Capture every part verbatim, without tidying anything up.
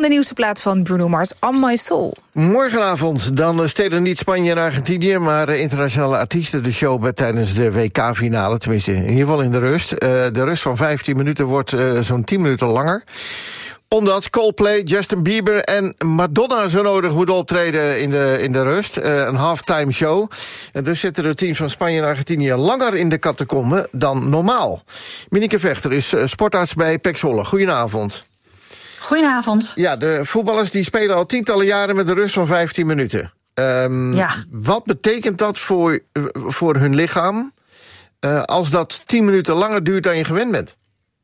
van de nieuwste plaat van Bruno Mars, On My Soul. Morgenavond dan stelen niet Spanje en Argentinië, maar internationale artiesten de show bij tijdens de W K-finale. Tenminste, in ieder geval in de rust. Uh, de rust van vijftien minuten wordt uh, zo'n tien minuten langer. Omdat Coldplay, Justin Bieber en Madonna zo nodig moeten optreden in de, in de rust. Uh, een halftime show. En dus zitten de teams van Spanje en Argentinië langer in de catacomben dan normaal. Minieke Vechter is uh, sportarts bij P E C Zwolle. Goedenavond. Goedenavond. Ja, de voetballers die spelen al tientallen jaren met een rust van vijftien minuten. Um, ja. Wat betekent dat voor, uh, voor hun lichaam uh, als dat tien minuten langer duurt dan je gewend bent?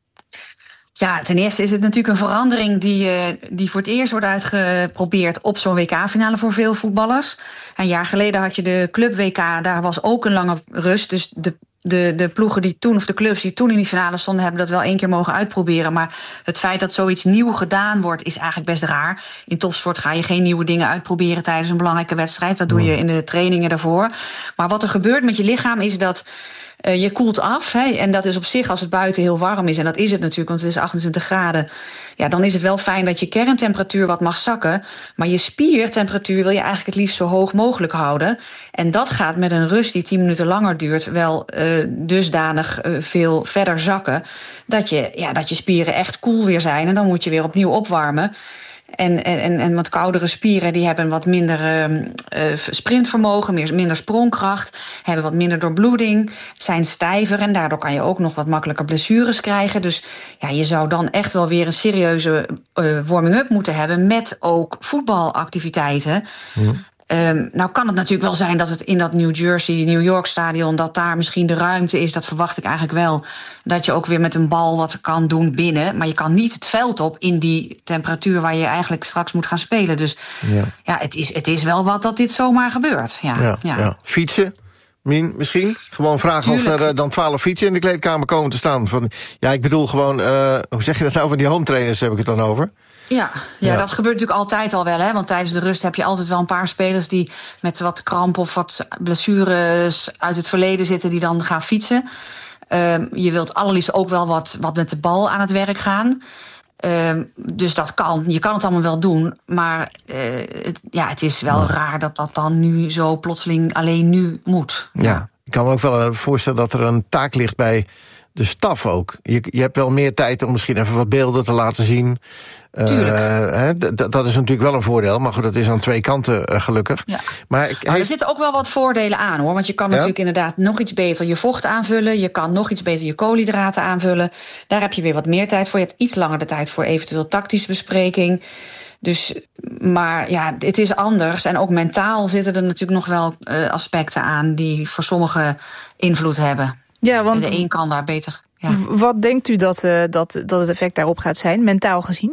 Ja, ten eerste is het natuurlijk een verandering die, uh, die voor het eerst wordt uitgeprobeerd op zo'n W K-finale voor veel voetballers. Een jaar geleden had je de Club-W K, daar was ook een lange rust. Dus de, de, de ploegen die toen, of de clubs die toen in die finale stonden, hebben dat wel één keer mogen uitproberen. Maar het feit dat zoiets nieuw gedaan wordt, is eigenlijk best raar. In topsport ga je geen nieuwe dingen uitproberen tijdens een belangrijke wedstrijd. Dat doe je in de trainingen daarvoor. Maar wat er gebeurt met je lichaam is dat Uh, je koelt af, hè, en dat is op zich als het buiten heel warm is, en dat is het natuurlijk, want het is achtentwintig graden... ja, dan is het wel fijn dat je kerntemperatuur wat mag zakken, maar je spiertemperatuur wil je eigenlijk het liefst zo hoog mogelijk houden. En dat gaat met een rust die tien minuten langer duurt wel uh, dusdanig uh, veel verder zakken, dat je, ja, dat je spieren echt koel weer zijn en dan moet je weer opnieuw opwarmen. En, en, en wat koudere spieren die hebben wat minder uh, uh, sprintvermogen, meer, minder sprongkracht, hebben wat minder doorbloeding, zijn stijver en daardoor kan je ook nog wat makkelijker blessures krijgen. Dus ja, je zou dan echt wel weer een serieuze uh, warming-up moeten hebben met ook voetbalactiviteiten. Mm. Um, nou kan het natuurlijk wel zijn dat het in dat New Jersey, New York stadion, dat daar misschien de ruimte is, dat verwacht ik eigenlijk wel, dat je ook weer met een bal wat kan doen binnen. Maar je kan niet het veld op in die temperatuur waar je eigenlijk straks moet gaan spelen. Dus ja, ja het, is, het is wel wat dat dit zomaar gebeurt. Ja, ja, ja. ja. Fietsen? Min, misschien? Gewoon vragen Tuurlijk. Of er uh, dan twaalf fietsen in de kleedkamer komen te staan. Van, ja, ik bedoel gewoon, uh, hoe zeg je dat nou, van die home trainers heb ik het dan over? Ja, ja, ja, dat gebeurt natuurlijk altijd al wel. Hè? Want tijdens de rust heb je altijd wel een paar spelers die met wat kramp of wat blessures uit het verleden zitten, die dan gaan fietsen. Uh, je wilt allerliefst ook wel wat, wat met de bal aan het werk gaan. Uh, dus dat kan. Je kan het allemaal wel doen. Maar uh, het, ja, het is wel ja. raar dat dat dan nu zo plotseling alleen nu moet. Ja, ja. Ik kan me ook wel voorstellen dat er een taak ligt bij de staf ook. Je, je hebt wel meer tijd om misschien even wat beelden te laten zien. Tuurlijk. Uh, hè, d- dat is natuurlijk wel een voordeel, maar goed, dat is aan twee kanten uh, gelukkig. Ja. Maar, ik, maar er zitten ook wel wat voordelen aan, hoor. Want je kan ja? natuurlijk inderdaad nog iets beter je vocht aanvullen. Je kan nog iets beter je koolhydraten aanvullen. Daar heb je weer wat meer tijd voor. Je hebt iets langer de tijd voor eventueel tactische bespreking. Dus, maar ja, het is anders. En ook mentaal zitten er natuurlijk nog wel uh, aspecten aan die voor sommigen invloed hebben. Ja, want de een kan daar beter. Ja. Wat denkt u dat, uh, dat, dat het effect daarop gaat zijn, mentaal gezien?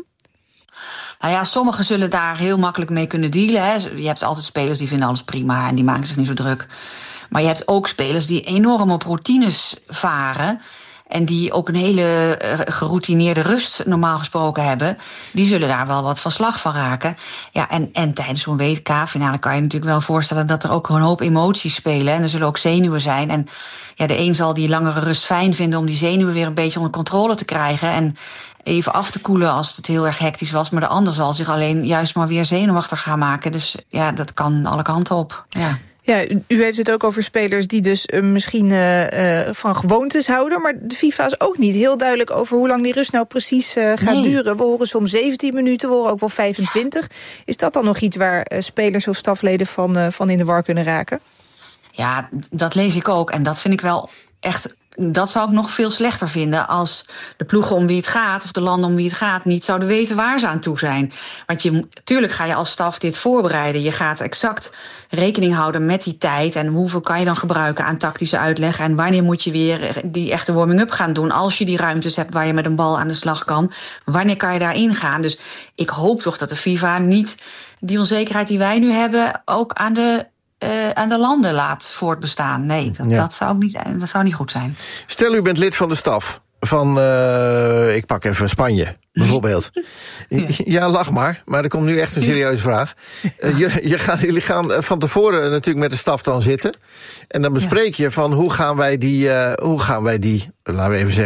Nou ja, sommigen zullen daar heel makkelijk mee kunnen dealen. Hè. Je hebt altijd spelers die vinden alles prima en die maken zich niet zo druk. Maar je hebt ook spelers die enorm op routines varen en die ook een hele uh, geroutineerde rust normaal gesproken hebben. Die zullen daar wel wat van slag van raken. Ja, en, en tijdens zo'n W K-finale kan je natuurlijk wel voorstellen dat er ook een hoop emoties spelen. En er zullen ook zenuwen zijn. En ja, de een zal die langere rust fijn vinden om die zenuwen weer een beetje onder controle te krijgen en even af te koelen als het heel erg hectisch was. Maar de ander zal zich alleen juist maar weer zenuwachtig gaan maken. Dus ja, dat kan alle kanten op. Ja. Ja, u heeft het ook over spelers die dus uh, misschien uh, uh, van gewoontes houden. Maar de FIFA is ook niet heel duidelijk over hoe lang die rust nou precies uh, gaat nee. duren. We horen soms zeventien minuten, we horen ook wel vijfentwintig. Is dat dan nog iets waar uh, spelers of stafleden van, uh, van in de war kunnen raken? Ja, dat lees ik ook. En dat vind ik wel echt, dat zou ik nog veel slechter vinden als de ploegen om wie het gaat, of de landen om wie het gaat, niet zouden weten waar ze aan toe zijn. Want je, tuurlijk ga je als staf dit voorbereiden. Je gaat exact rekening houden met die tijd en hoeveel kan je dan gebruiken aan tactische uitleg en wanneer moet je weer die echte warming-up gaan doen als je die ruimtes hebt waar je met een bal aan de slag kan. Wanneer kan je daarin gaan? Dus ik hoop toch dat de FIFA niet die onzekerheid die wij nu hebben ook aan de Uh, aan de landen laat voortbestaan. Nee, dat, ja. dat, zou niet, dat zou niet goed zijn. Stel, u bent lid van de staf van, uh, ik pak even Spanje, bijvoorbeeld. ja. ja, lach maar, maar er komt nu echt een serieuze vraag. Uh, je, je gaat, jullie gaan van tevoren natuurlijk met de staf dan zitten. En dan bespreek je van hoe gaan wij die, uh, hoe gaan wij die, laten we even zeggen,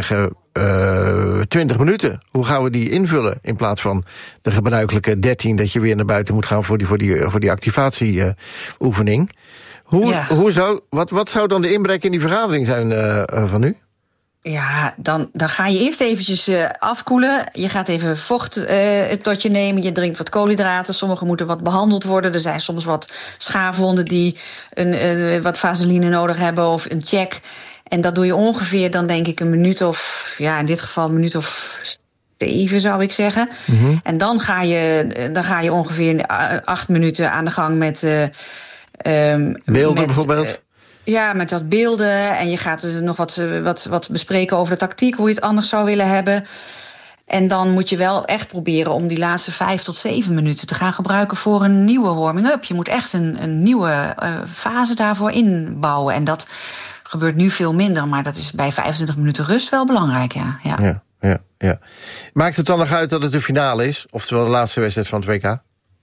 uh, twintig minuten. Hoe gaan we die invullen in plaats van de gebruikelijke dertien... dat je weer naar buiten moet gaan voor die, voor die, voor die activatieoefening? Hoe, ja. hoe zou, wat, wat zou dan de inbrek in die vergadering zijn uh, van u? Ja, dan, dan ga je eerst eventjes uh, afkoelen. Je gaat even vocht uh, tot je nemen. Je drinkt wat koolhydraten. Sommige moeten wat behandeld worden. Er zijn soms wat schaafwonden die een, uh, wat vaseline nodig hebben of een check. En dat doe je ongeveer, dan denk ik, een minuut of... ja, in dit geval een minuut of zeven, zou ik zeggen. Mm-hmm. En dan ga, je, dan ga je ongeveer acht minuten aan de gang met... Uh, um, Beelden met, bijvoorbeeld? Uh, Ja, met wat beelden. En je gaat dus nog wat, wat, wat bespreken over de tactiek, hoe je het anders zou willen hebben. En dan moet je wel echt proberen om die laatste vijf tot zeven minuten te gaan gebruiken voor een nieuwe warming-up. Je moet echt een, een nieuwe uh, fase daarvoor inbouwen. En dat gebeurt nu veel minder, maar dat is bij vijfentwintig minuten rust wel belangrijk, ja. ja. ja, ja, ja. Maakt het dan nog uit dat het de finale is? Oftewel de laatste wedstrijd van het W K?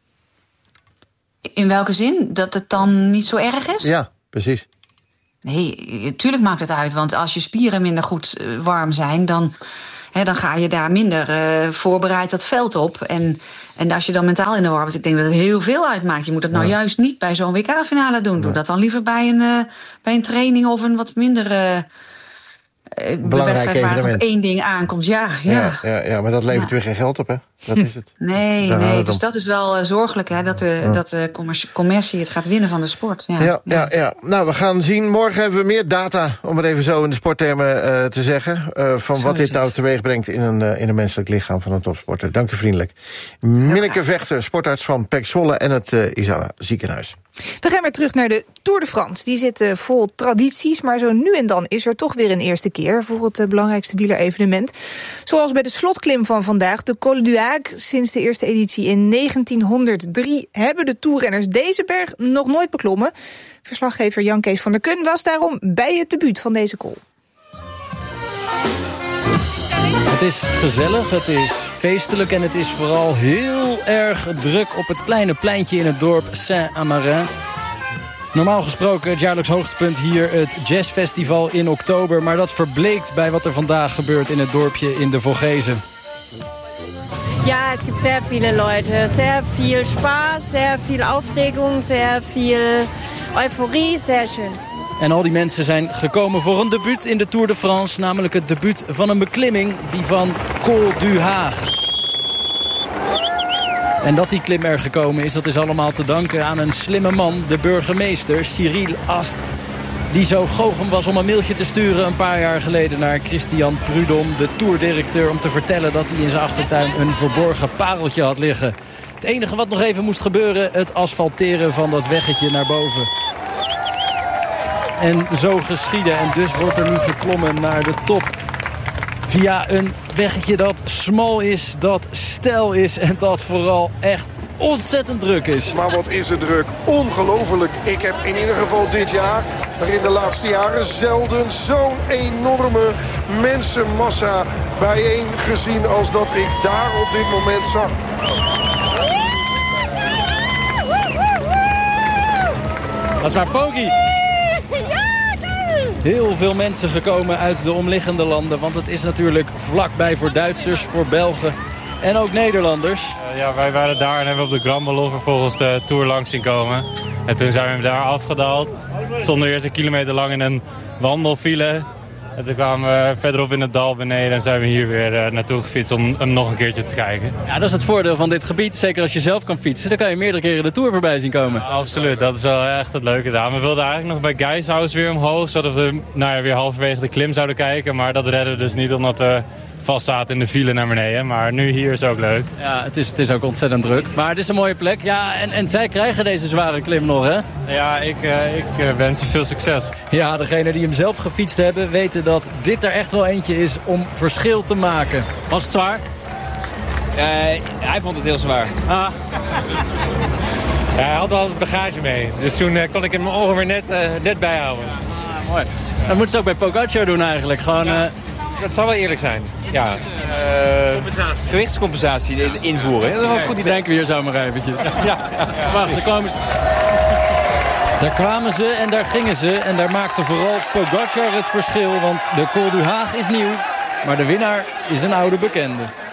In welke zin? Dat het dan niet zo erg is? Ja, precies. Nee, natuurlijk maakt het uit. Want als je spieren minder goed uh, warm zijn... dan, hè, dan ga je daar minder uh, voorbereid dat veld op. En, en als je dan mentaal in de war bent... ik denk dat het heel veel uitmaakt. Je moet het nou ja. juist niet bij zo'n W K-finale doen. Doe ja. dat dan liever bij een, uh, bij een training of een wat minder... Uh, belangrijk evenement. Waar het op één ding aankomt, ja. Ja, ja, ja, ja maar dat levert ja. weer geen geld op, hè? Dat is het. Nee, nee dus dat is wel uh, zorgelijk, hè, dat de, ja. dat de commercie, commercie het gaat winnen van de sport. Ja. Ja, ja, ja. Nou, we gaan zien. Morgen hebben we meer data, om het even zo in de sporttermen uh, te zeggen... Uh, van zo wat dit nou teweeg brengt in een, uh, in een menselijk lichaam van een topsporter. Dank u vriendelijk. Minneke Vechter, sportarts van P E C Zwolle en het uh, Isala ziekenhuis. We gaan weer terug naar de Tour de France. Die zit uh, vol tradities, maar zo nu en dan is er toch weer een eerste keer voor het uh, belangrijkste wielerevenement. Zoals bij de slotklim van vandaag, de Col du Hague. Sinds de eerste editie in negentienhonderddrie hebben de toerrenners deze berg nog nooit beklommen. Verslaggever Jan Kees van der Kun was daarom bij het debuut van deze col. Het is gezellig, het is feestelijk en het is vooral heel erg druk op het kleine pleintje in het dorp Saint-Amarin. Normaal gesproken het jaarlijks hoogtepunt hier het jazzfestival in oktober, maar dat verbleekt bij wat er vandaag gebeurt in het dorpje in de Vogezen. Ja, es gibt sehr viele Leute, sehr viel Spaß, sehr viel Aufregung, sehr viel Euphorie, sehr schön. En al die mensen zijn gekomen voor een debuut in de Tour de France. Namelijk het debuut van een beklimming, die van Col du Hague. En dat die klim er gekomen is, dat is allemaal te danken aan een slimme man. De burgemeester, Cyril Ast. Die zo goochem was om een mailtje te sturen een paar jaar geleden naar Christian Prudhomme, de tourdirecteur, om te vertellen dat hij in zijn achtertuin een verborgen pareltje had liggen. Het enige wat nog even moest gebeuren, het asfalteren van dat weggetje naar boven. En zo geschieden. En dus wordt er nu geklommen naar de top. Via een weggetje dat smal is, dat steil is en dat vooral echt ontzettend druk is. Maar wat is er druk? Ongelooflijk. Ik heb in ieder geval dit jaar, maar in de laatste jaren zelden zo'n enorme mensenmassa bijeen gezien als dat ik daar op dit moment zag. Dat is waar Poggi. Heel veel mensen gekomen uit de omliggende landen. Want het is natuurlijk vlakbij voor Duitsers, voor Belgen en ook Nederlanders. Uh, ja, wij waren daar en hebben op de Grand Ballon vervolgens de Tour langs zien komen. En toen zijn we daar afgedaald. Stonden eerst een kilometer lang in een wandelfile. En toen kwamen we verderop in het dal beneden en zijn we hier weer uh, naartoe gefietst om hem nog een keertje te kijken. Ja, dat is het voordeel van dit gebied. Zeker als je zelf kan fietsen, dan kan je meerdere keren de Tour voorbij zien komen. Ja, absoluut, dat is wel echt het leuke daar. We wilden eigenlijk nog bij Geishaus weer omhoog, zodat we nou ja, weer halverwege de klim zouden kijken. Maar dat redden we dus niet omdat we vast zaten in de file naar beneden. Maar nu hier is ook leuk. Ja, het is, het is ook ontzettend druk. Maar het is een mooie plek. Ja, en, en zij krijgen deze zware klim nog, hè? Ja, ik, uh, ik uh, wens ze veel succes. Ja, degenen die hem zelf gefietst hebben weten dat dit er echt wel eentje is om verschil te maken. Was het zwaar? Uh, hij vond het heel zwaar. Ah. Ja, hij had al het bagage mee. Dus toen uh, kon ik hem ongeveer net, uh, net bijhouden. Ah, mooi. Dat moeten ze ook bij Pogacar doen eigenlijk. Gewoon... Ja. Uh, Dat zal wel eerlijk zijn. Ja. Uh, Compensatie. Gewichtscompensatie invoeren. Dat is wel een goed idee. Denken we hier zo maar eventjes. Ja. Ja. Ja. Wacht, daar kwamen ze. Daar kwamen ze en daar gingen ze. En daar maakte vooral Pogacar het verschil. Want de Col du Hague is nieuw. Maar de winnaar is een oude bekende.